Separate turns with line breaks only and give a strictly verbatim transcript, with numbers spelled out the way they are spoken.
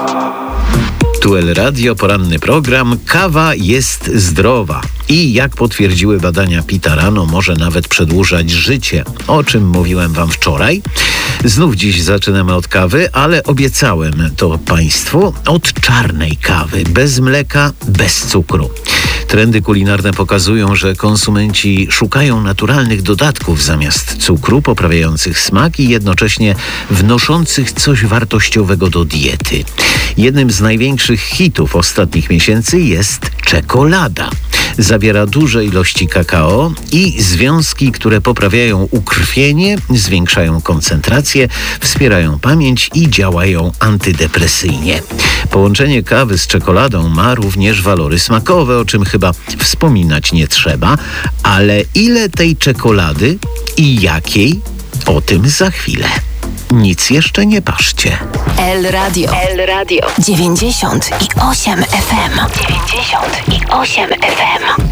Tu El Radio, poranny program. Kawa jest zdrowa i jak potwierdziły badania Pita Rano, może nawet przedłużać życie, o czym mówiłem wam wczoraj. Znów dziś zaczynamy od kawy, ale obiecałem to państwu od czarnej kawy, bez mleka, bez cukru. Trendy kulinarne pokazują, że konsumenci szukają naturalnych dodatków zamiast cukru, poprawiających smak i jednocześnie wnoszących coś wartościowego do diety. Jednym z największych hitów ostatnich miesięcy jest czekolada. Zawiera duże ilości kakao i związki, które poprawiają ukrwienie, zwiększają koncentrację, wspierają pamięć i działają antydepresyjnie. Połączenie kawy z czekoladą ma również walory smakowe, o czym chyba wspominać nie trzeba, ale ile tej czekolady i jakiej? O tym za chwilę. Nic jeszcze nie paszcie.
El Radio. El Radio. dziewięćdziesiąt i osiem F M. dziewięćdziesiąt i osiem F M.